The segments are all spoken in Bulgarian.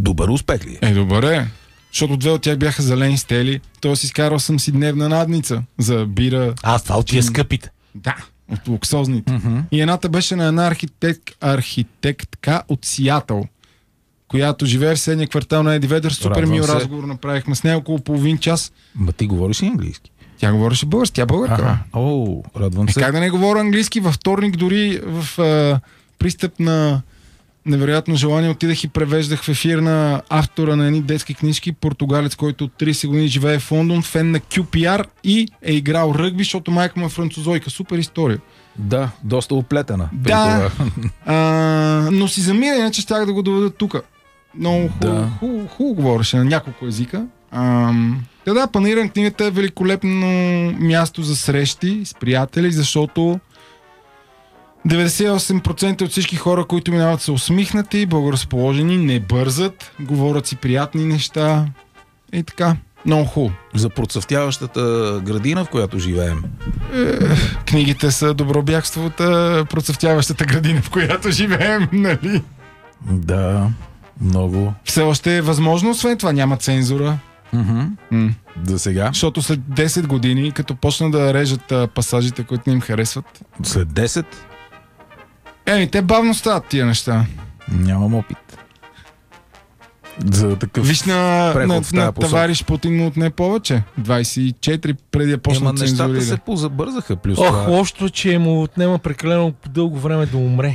Добър успех ли? Добър е. Защото две от тях бяха зелени стели. Тоест изкарал съм си дневна надница за бира. Това от тия скъпите. Да, от луксозните. И едната беше на една архитектка от Сиатъл, която живее в съседния квартал на Еди Ведър. Супер мил разговор направихме с нея около половин час. Ма ти говориш ли английски? Тя говореше български, тя българка. Радвам се. Как да не говоря английски? Във вторник дори в пристъп на невероятно желание отидах и превеждах в ефир на автора на едни детски книжки, португалец, който от 30 години живее в Лондон, фен на QPR и е играл ръгби, защото майка му е французойка. Супер история. Да, доста оплетена. Да, но си замира, иначе щях да го доведа тук. Много хубаво говореше на няколко езика. Паниран книгата е великолепно място за срещи с приятели, защото 98% от всички хора, които минават, са усмихнати, благоразположени, не бързат, говорят си приятни неща и така. Много хубаво. За процъфтяващата градина, в която живеем. Книгите са добробягство от процъфтяващата градина, в която живеем, нали? Да, много. Все още е възможно, освен това няма цензура. За сега. Защото след 10 години, като почна да режат пасажите, които не им харесват. След 10? Те бавно стават тия неща. Нямам опит. За такъв виж на товариш Путин му отне повече. 24 преди да почна цензурира. Нещата се позабързаха. Плюс лошото, че му отнема прекалено дълго време да умре.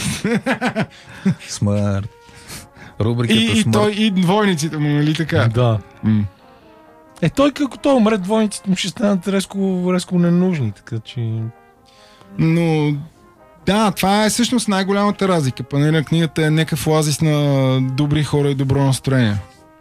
Смърт. Рубриката Смърт. Той и двойниците му, нали така? Да. Той като той умре, двойниците му ще станат резко ненужни, така че... Но... Да, това е всъщност най-голямата разлика. Панелна книгата е някакъв оазис на добри хора и добро настроение.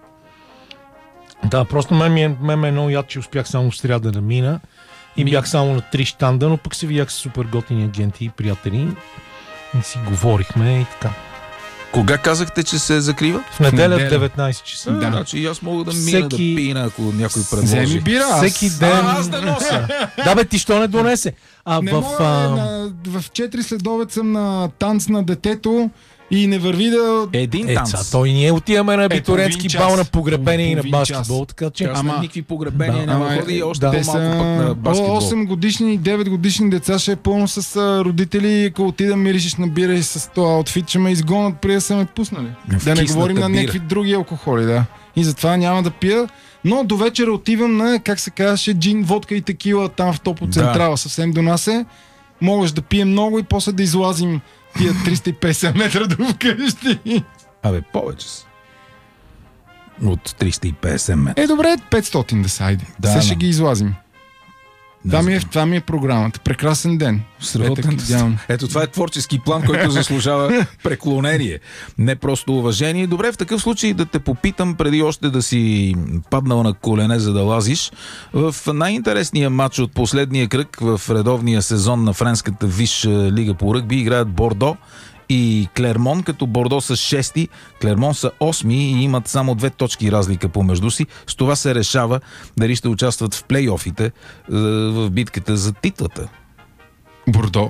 Да, просто мен е много яд, че успях само в сряда да мина и бях само на 3 щанда, но пък се видях с супер готини агенти и приятели и си говорихме и така. Кога казахте, че се закрива? В неделя в 19 часа. Да, значи и аз мога да мина да пина, ако някой предложи. Вземи бира. Всеки ден. Аз да нося. Да бе, ти що не донесе? В 4 следобед съм на танц на детето и не върви да... Един танц. Той ние отиваме на абитуренски бал на погребение и на баскетбол, така че... Ама никакви погребения няма ходи и още по-малко пък на баскетбол. 8 годишни и 9 годишни деца ще е пълно с родители, ако отида миришеш на бира и с това аутфит, ще ме изгонят преди да са ме пуснали. Да не говорим на някакви други алкохоли, да. И затова няма да пия. Но до вечера отивам на, как се казваше, джин, водка и текила там в Топо Централа. Съвсем до нас е. Можеш да пием много и после да излазим тия 350 метра до вкъщи. Повече са. От 350 метра. Добре, 500 да са, айде. Сега ще ги излазим. Това ми е програмата. Прекрасен ден. Ето това е творчески план, който заслужава преклонение. Не просто уважение. Добре, в такъв случай да те попитам, преди още да си паднал на колене, за да лазиш. В най-интересния матч от последния кръг в редовния сезон на френската Висша лига по ръгби играят Бордо и Клермон, като Бордо са 6-ти, Клермон са 8-ми и имат само 2 точки разлика помежду си. С това се решава дали ще участват в плейофите в битката за титлата. Бордо.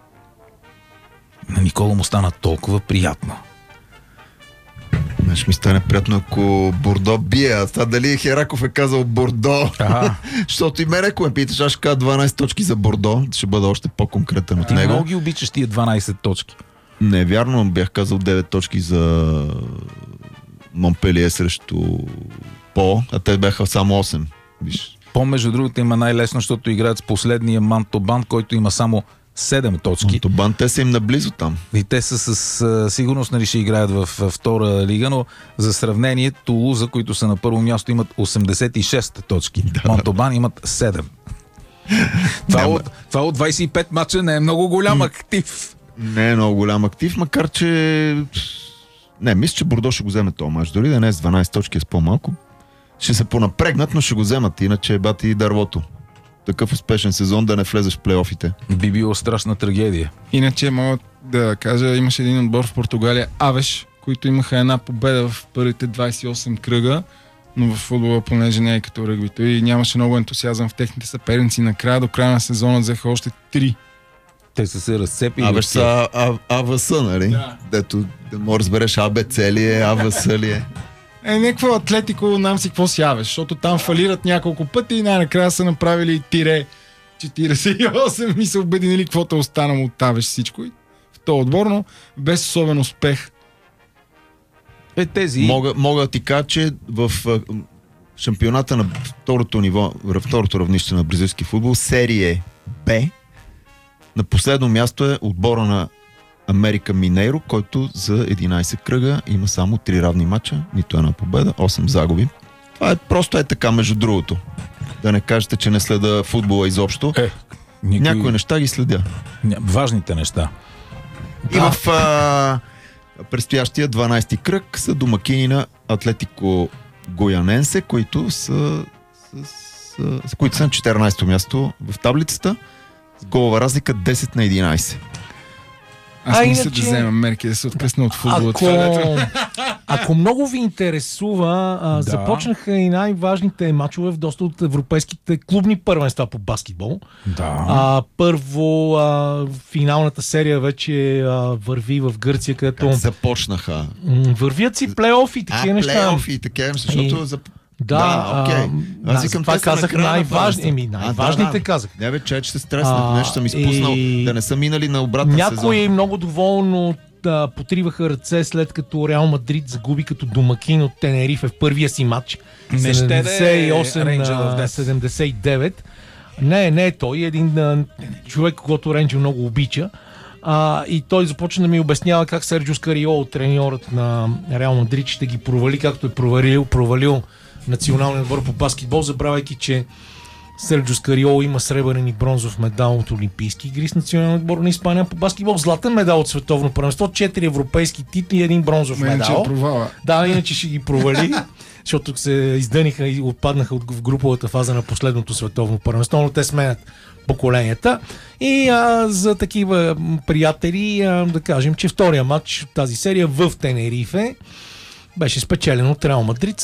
На Никола му стана толкова приятно. Ще ми стане приятно, ако Бордо бие. А това дали Хераков е казал Бордо? Защото и мен, ако ме питаш, аз ще кажа 12 точки за Бордо. Ще бъда още по-конкретен от него. Ти много ги обичаш тия 12 точки. Не е вярно, бях казал 9 точки за Монпелие срещу По, а те бяха само 8. Виж. По, между другото, има най-лесно, защото играят с последния Мантобан, който има само 7 точки. Мантобан, те са им наблизо там. И те са с сигурност, нали, ще играят в втора лига, но за сравнение Тулуза, които са на първо място, имат 86 точки. Мантобан имат 7. Това от 25 мача не е много голям актив. Не е много голям актив, макар че... Не, мисля, че Бордо ще го вземе този мач. Дори да не е с 12 точки, е с по-малко. Ще се понапрегнат, но ще го вземат. Иначе е бати дървото. Такъв успешен сезон да не влезеш в плейофите. Би било страшна трагедия. Иначе мога да кажа, имаше един отбор в Португалия, Авеш, които имаха една победа в първите 28 кръга, но в футбола, понеже не е като ръгбито и нямаше много ентусиазъм в техните съперници. Накрая, до края на сезона, взеха още 3. Те са се разцепили. Абе са АВС, нали? Да. Дето да може разбереш АБЦ ли е, АВС ли е. Някакво Атлетико, нам си какво сяваш, защото там фалират няколко пъти и най-накрая са направили тире 48 и са обединили каквото е останало от тавеш всичко. В този отборно, без особен успех. Тези... Мога да ти кажа, че в шампионата на второто ниво, второто равнище на бразилски футбол, серия Б, на последно място е отбора на Америка Минейро, който за 11 кръга има само 3 равни мача, нито една победа, 8 загуби. Това просто така, между другото. Да не кажете, че не следа футбола изобщо. Някои неща ги следя. Важните неща. И в предстоящия 12-ти кръг са домакини на Атлетико Гояненсе, които са на 14-то място в таблицата с голова разлика 10 на 11. Аз мисля да взема мерки, да се откъсна от футбола. Ако много ви интересува, започнаха и най-важните мачове в доста от европейските клубни първенства по баскетбол. Да. Първо, финалната серия вече върви в Гърция, където... Как започнаха? Вървят си плейофи и такива неща. Плейофи и такива неща, защото... окей. Аз викам, това казах най-важни. Най-важните казах. Не бе, че се стреснах, нещо съм изпуснал, да не са минали на обратна сезон. Някои много доволно потриваха ръце, след като Реал Мадрид загуби като домакин от Тенерифе в първия си матч. 78 на 79. Не е той. Един човек, когото Рейнджел много обича. И той започна да ми обяснява как Серджио Скариоло, треньорът на Реал Мадрид, ще ги провали, както е провалил националния отбор по баскетбол, забравяйки, че Серджио Скариоло има сребърен и бронзов медал от Олимпийски игри с националния отбор на Испания по баскетбол, златен медал от световно първенство, 4 европейски титли и 1 бронзов медал. Да, иначе ще ги провали, защото се издъниха и отпаднаха в груповата фаза на последното световно първенство, но те сменят поколенията. И за такива приятели да кажем, че втория матч от тази серия в Тенерифе беше спечелен от Реал Мадрид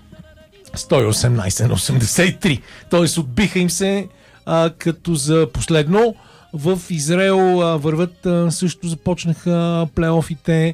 118 на 83. Тоест отбиха им се като за последно. В Израел върват също започнаха плейофите.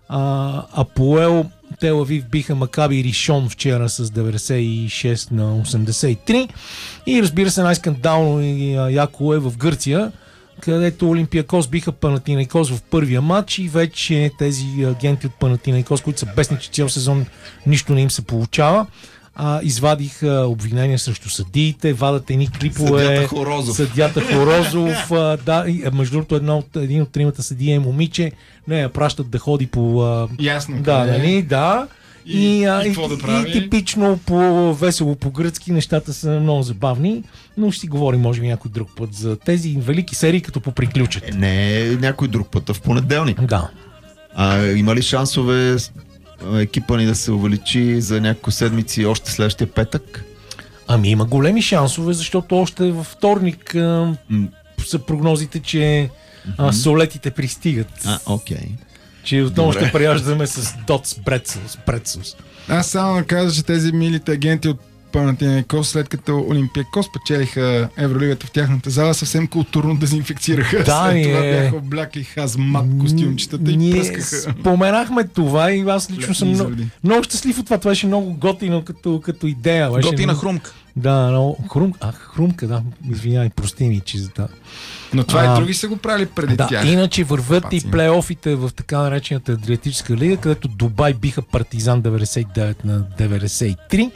Апоел Тел Авив биха Макаби Ришон вчера с 96 на 83. И разбира се, най-скандално и яко е в Гърция, където Олимпиакос биха Панатинайкос в първия матч и вече тези агенти от Панатинайкос, които са бесни, че цял сезон нищо не им се получава, извадих обвинения срещу съдиите, вадат едни клипове. Съдията Хорозов. Между другото, един от тримата съдия е момиче. Не, я пращат да ходи по... Ясно. Да. И типично весело по-гръцки нещата са много забавни, но ще си говорим може би някой друг път за тези велики серии, като поприключат. Не, някой друг път, в понеделник. Да. Има ли шансове екипа ни да се увеличи за няколко седмици още следващия петък? Има големи шансове, защото още във вторник са прогнозите, че солетите пристигат. Окей. Че отново ще прияждаме с Дотс Брецус. Аз само да кажа, че тези милите агенти от Панатинайкос, след като Олимпиакос печелиха Евролигата в тяхната зала, съвсем културно дезинфекцираха. След това бяха облякли хазмат костюмчетата и пръскаха. Споменахме това и аз лично съм много щастлив от това. Това беше много готино като идея. Готина хрумка. Да, много хрумка, да. Извинявай, прости ми, че за това. Но това и други са го правили преди тях. Иначе върват и плейофите в така наречената Адриатическа лига, където Дубай биха Партизан 99 на 93.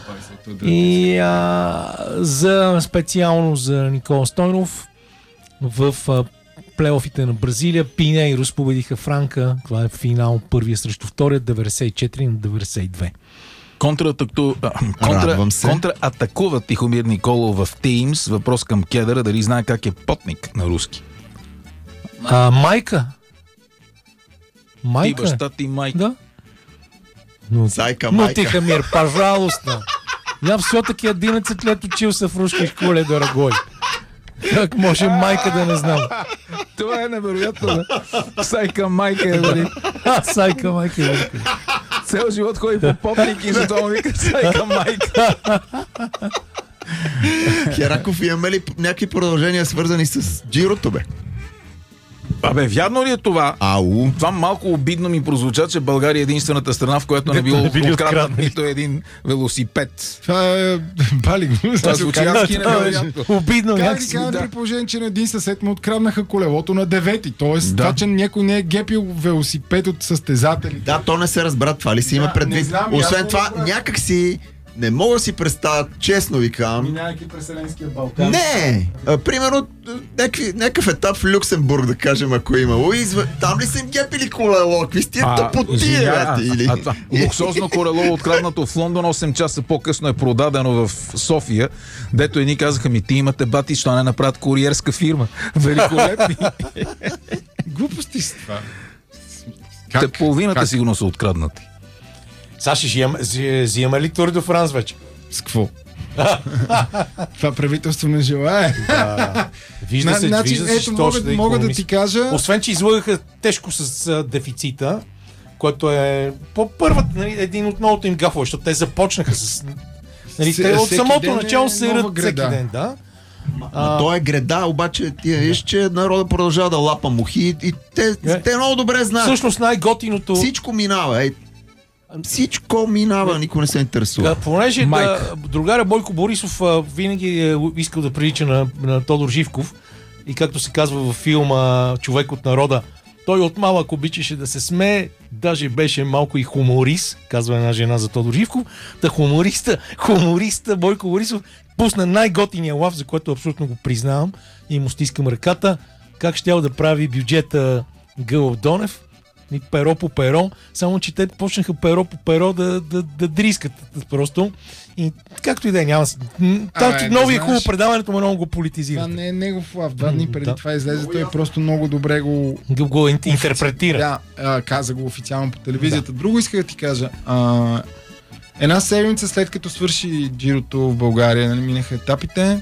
И специално за Никола Стойнов в плейофите на Бразилия Пинейрос победиха Франка. Това е финал първия срещу втория 94 на 92. Контратакува Тихомир Николов в Teams. Въпрос към Кедъра, дали знае как е потник на руски. Майка. Ти баща ти майка. Да. Зайка майка. Ну, Тихомир, пожалуйста. Я все-таки 11 лет учился в русской школе, дорогой. Как може майка да не знам? Това е невероятно, да? Сайка майка е велик. Сайка майка е велик. Цел живот ходи по попник и затова му вика сайка майка. Хераков, имаме ли някакви продължения свързани с Джирото, бе? Абе, вярно ли е това? Ау. Това малко обидно ми прозвуча, че България е единствената страна, в която не било откраднат нито един велосипед. Това е бали. Това звучи адски невероятно. Обидно. Как ти кажа, при положение, че на един съсед му откраднаха колелото на 9-ти. Тоест, това, че някой не е гепил велосипед от състезатели. Да, то не се разбра, това ли си има предвид. Освен това, някак си не мога да си представя, честно ви казвам. Минайки през Еленския Балкан. Не! Примерно, някакъв етап в Люксембург, да кажем, ако е имало. Там ли са им гепили колело? Какви сте тъпоти, или? Луксозно колело, откраднато в Лондон, 8 часа по-късно е продадено в София, дето едни казаха ми, ти имате бати, що не направят куриерска фирма. Великолепни. Глупости с това. Половината сигурно са откраднати. Саши, взимаме ли Тур де Франс вече? С какво? Това правителство не желае. Вижда се, мога да ти кажа... Освен, че излъгаха тежко с дефицита, който е по първата, един от многото им гафове, защото те започнаха с... те от самото начало се ират всеки ден, да. То е греда, обаче ти виж, че народа продължава да лапа мухи и те много добре знаят. Всъщност най-готиното... Всичко минава, всичко минава, никой не се интересува. Понеже другаря Бойко Борисов винаги е искал да прилича на Тодор Живков и както се казва във филма Човек от народа, той от малък обичаше да се смее, даже беше малко и хуморист, казва една жена за Тодор Живков. Та хумориста Бойко Борисов пусна най-готиния лав, за което абсолютно го признавам и му стискам ръката, как щял да прави бюджета Гълъб Донев. Перо по перо, само че те почнаха перо по перо да дрискат просто. И както и да е, няма си. Новия хубаво предаването, но много го политизира. Това не е негов лав. 2 дни преди това излезе, той просто много добре го интерпретира. Да, каза го официално по телевизията. Друго иска да ти кажа. Една седмица след като свърши джирото в България, нали, минаха етапите.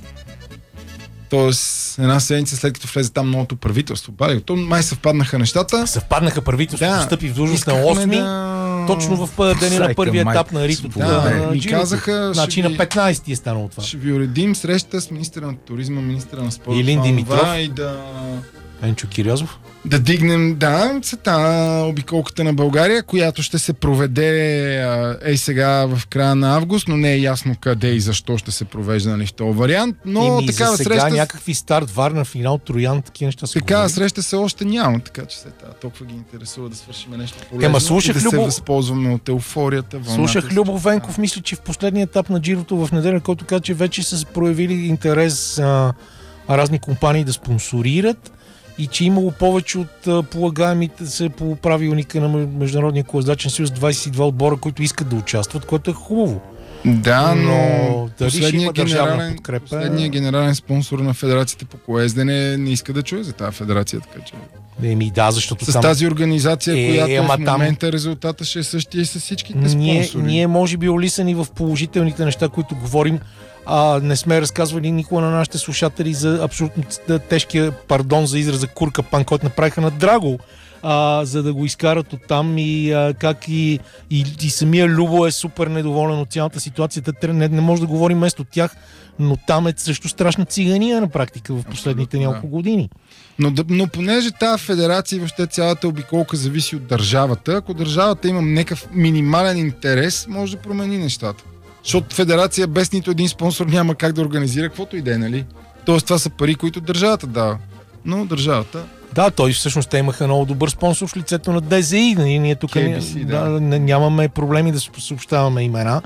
Тоест, една седмица след като влезе там новото правителство. То май съвпаднаха нещата. Съвпаднаха правителството, стъпи в длъжност на 8-ми, точно в деня на първия етап на ритото. Ми казаха, значи на 15-ти е станало това. Ще ви уредим среща с министъра на туризма, министъра на спорта. Илин Димитров. И да... Енчо Кирязов. Да дигнем, обиколката на България, която ще се проведе сега в края на август, но не е ясно къде и защо ще се провежда, нали, в този вариант. Но такава за сега среща... някакви старт, Варна, финал, Троян, такива неща са. Такава среща се още няма, така че толкова ги интересува да свършим нещо полезно и да се възползваме от еуфорията. Слушах Любо Венков, мисля, че в последния етап на джирото в неделя, който каза, че вече са проявили интерес разни компании да спонсорират и че имало повече от полагаемите се по правилника на Международния колездачен съюз 22 отбора, които искат да участват, което е хубаво. Да, но последният генерален спонсор на Федерацията по колездене не иска да чуе за тази федерация, така че... защото с тази организация, която в момента резултата ще е същия и с всичките спонсори. Ние може би олисани в положителните неща, които говорим, не сме разказвали никога на нашите слушатели за абсолютно тежкия, пардон за израза, куркапан, който направиха на Драго, за да го изкарат оттам и как и самия Любо е супер недоволен от цялата ситуация. Не може да говорим вместо тях, но там е също страшна цигания на практика в последните няколко години. Но понеже тази федерация и въобще цялата обиколка зависи от държавата, ако държавата има някакъв минимален интерес, може да промени нещата. Защото федерация без нито един спонсор няма как да организира каквото и да е, нали? Тоест това са пари, които държавата дава. Но държавата... Да, той всъщност те имаха много добър спонсор в лицето на ДЗИ. Ние тук нямаме проблеми да съобщаваме имена.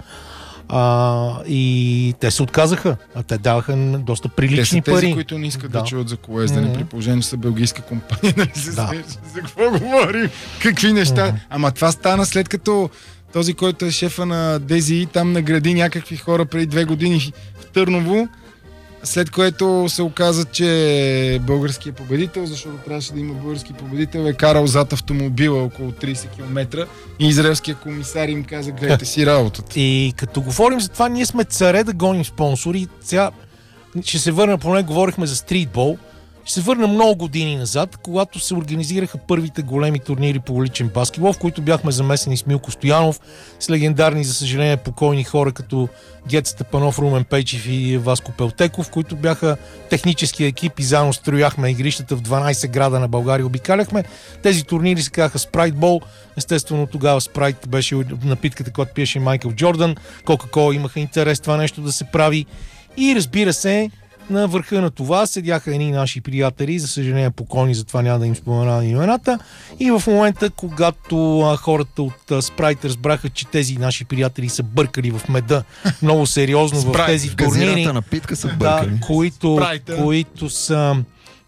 И те се отказаха, те даваха доста прилични пари. Тези, които не искат да чуят за колездене, при положение, че са белгийска компания, нали се за какво говорим? Какви неща? Ама това стана след като този, който е шефа на ДЗИ, там награди някакви хора преди 2 години в Търново, след което се оказа, че българският победител, защото трябваше да има български победител, е карал зад автомобила около 30 км и израелският комисар им каза, гледайте си работата. И като говорим за това, ние сме царе да гоним спонсори. Сега ще се върна, поне говорихме за стритбол Ще се върна много години назад, когато се организираха първите големи турнири по уличен баскетбол, в които бяхме замесени с Милко Стоянов, с легендарни, за съжаление, покойни хора като Гет Степанов, Румен Пейчев и Васко Пелтеков, които бяха технически екип и заедно строяхме игрищата в 12 града на България, обикаляхме. Тези турнири се казаха Спрайтбол. Естествено, тогава Спрайт беше напитката, която пиеше Майкъл Джордан. Кока-кола имаха интерес това нещо да се прави. И разбира се, на върха на това седяха едни наши приятели, за съжаление покойни, затова няма да им споменавам имената. И в момента, когато хората от Спрайт разбраха, че тези наши приятели са бъркали в меда много сериозно в тези турнири, напитка са бъркали. които са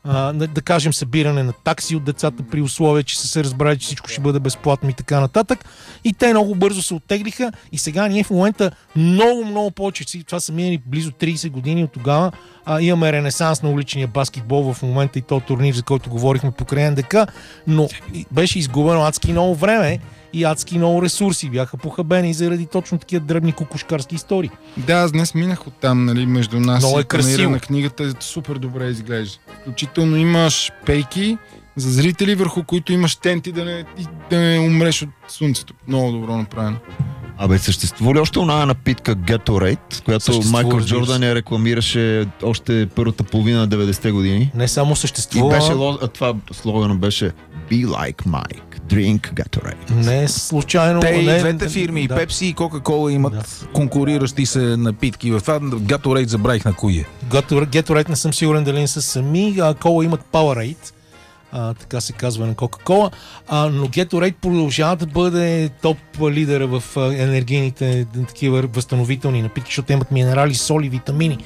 да кажем събиране на такси от децата при условие, че са се разбрали, че всичко ще бъде безплатно и така нататък. И те много бързо се оттеглиха и сега ние в момента много повече, това са минали близо 30 години от тогава, имаме ренесанс на уличния баскетбол в момента и то турнир, за който говорихме покрай НДК, но беше изгубено адски много време и адски много ресурси бяха похабени заради точно такива дребни кукушкарски истории. Да, аз днес минах оттам, нали, между нас много и панера на книгата, супер добре изглежда. Включително имаш пейки за зрители, върху които имаш тенти да не умреш от слънцето. Много добро направено. Абе, съществува ли още оная напитка Gatorade, която Майкъл Джордан я рекламираше още първата половина на 90-те години? Не само съществува... И беше, това слогана беше Be like Mike, drink Gatorade. Не е случайно... Те и двете фирми, и Пепси и Кока-Кола имат конкуриращи се напитки. В това Gatorade забравих на кои е. Gatorade не съм сигурен дали не са сами, Кола имат Powerade. Така се казва на Кока-Кола, но Gatorade продължава да бъде топ лидера в енергийните такива възстановителни напитки, защото имат минерали, соли, витамини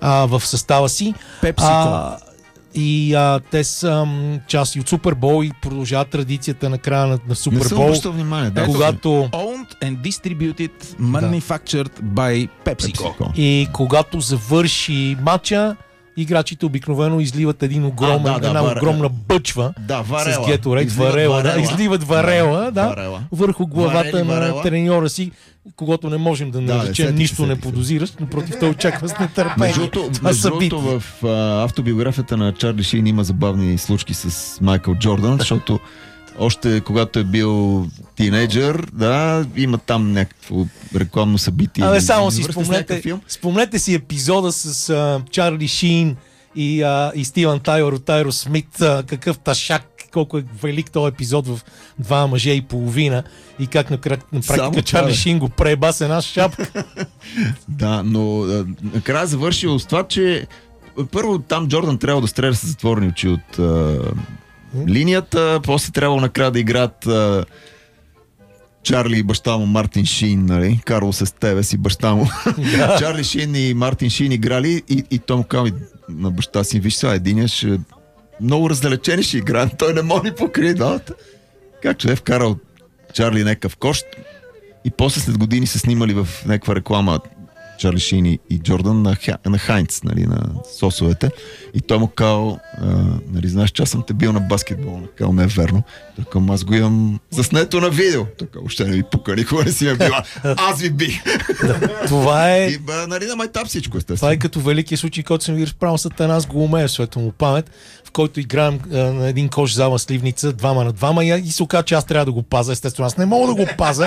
в състава си. Пепси-Кола. И те са част и от Супербол и продължават традицията на края на Супербол. Не съм обръщал внимание. Да, когато... Owned and distributed, manufactured by PepsiCo. И когато завърши матча, играчите обикновено изливат една огромна бъчва с Gatorade, варела. Изливат варела, върху главата на треньора си, когато не можем да наречем нищо не подозиращ, но против той очаква с нетърпение. Между другото, в автобиографията на Чарли Шин има забавни случки с Майкъл Джордан, защото още когато е бил тинейджър, има там някакво рекламно събитие. Але само си спомнете си епизода с Чарли Шин и Стивън Тайлър от Тайро Смит, какъв ташак, колко е велик този епизод в 2 мъже и половина и как на практика Чарли Шин го преба с една шапка. Да, но накрая завършил с това, че първо там Джордан трябва да стреля с затворени очи от линията, после трябвало накрая да играят Чарли и баща му Мартин Шин, нали? Карлос Естевес и баща му. Чарли Шин и Мартин Шин играли и той му казва на баща си, виж сега, единия ще много раздалечени ще играем, той не може ни покрие двамата. Както е вкарал Чарли някакъв кощ и после след години се снимали в някаква реклама Чарли Шин и Джордан на Хайнц, нали, на сосовете. И той му казал, нали, знаеш, че аз съм те бил на баскетбол. Казал, не е верно. Така, аз го имам заснето на видео. Така, още не ви пука, никога не си ме била. Аз ви бих. Това е... И, нали, на майтап всичко, естествено. Това е като великия случай, който съм ви разправил с Атанас Голомеев, светло му памет, в който играем на един кош зала сливница, 2 на 2 и се оказа, че аз трябва да го пазя. Естествено, аз не мога да го пазя,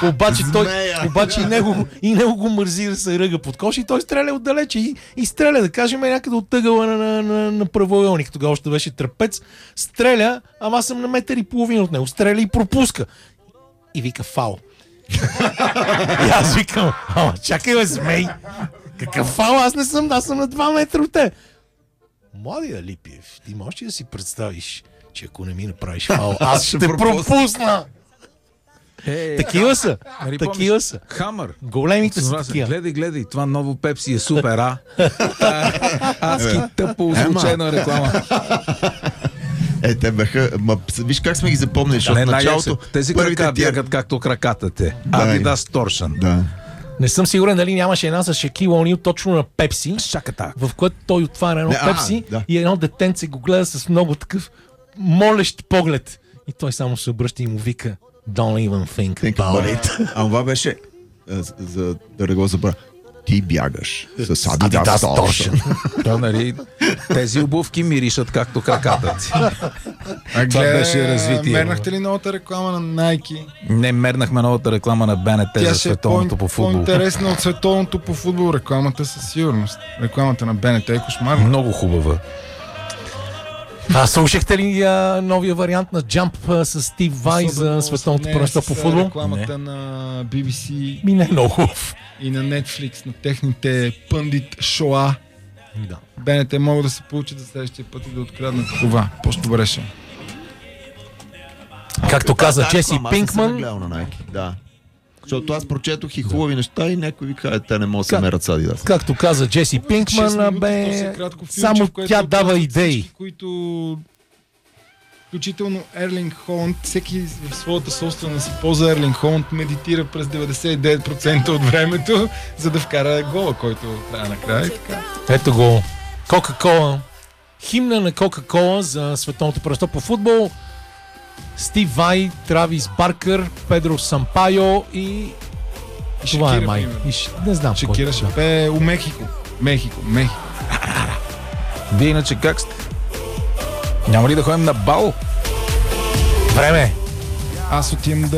обаче и него го мързи да се ръга под кош и той стреля отдалече и стреля, да кажем, някъде от тъгъла на правоъгълник. Тогава още беше трапец. Стреля, ама аз съм на 1,5 метра от него. Стреля и пропуска. И вика фаул. И аз викам, чакай бе, змей. Какъв фаул? Аз съм на 2 метра от те. Младия Липиев, ти можеш ли да си представиш, че ако не ми направиш фаул, аз ще пропусна. Такива са. Такива са. Хамър. Големите са такива. Гледай, това ново Пепси е супер, Адски тъпо озвучена реклама. Те бяха... Виж как сме ги запомнили, защото в началото... Тези крака бягат както краката те. Адидас Торшън. Да. Не съм сигурен дали нямаше една с Шакил Онил точно на Пепси, в което той отваря едно Пепси и едно детенце го гледа с много такъв молещ поглед. И той само се обръща и му вика Don't even think about it. А това беше, за да го забравя, Ти бягаш с Adidas Torsion. Да, нали, тези обувки миришат както краката ти. Това беше развитие. Мернахте ли новата реклама на Nike? Не мернахме новата реклама на БНТ за световното по футбол. По-интересна от световното по футбол рекламата със сигурност. Рекламата на БНТ е кошмарна. Много хубава. Слушахте ли новия вариант на Jump с Стив Вай за световното първенство по футбол? Рекламата на BBC Не е много хубав. и на Netflix, на техните пъндит шоа. Да. БНТ могат да се получат за следващия път и да откраднат това. По-добре ще. Както каза Джеси Пинкман. Да. Защото аз прочетох и хубави неща и някой ви казва, те не могат да се мерят с Adidas. Както каза Джеси Пинкман, само тя дава идеи. Които включително Ерлинг Холанд, всеки в своята собствена си полза Ерлинг Холанд медитира през 99% от времето, за да вкара гола, който трябва накрая. Ето го. Кока-кола. Химна на Кока-кола за световното първенство по футбол. Стив Вай, Травис Баркър, Педро Сампайо и това е май. Не знам. Шакира ще пее у Мехико. Мехико. Вие иначе как сте? Няма ли да ходим на бал? Време! Аз отивам да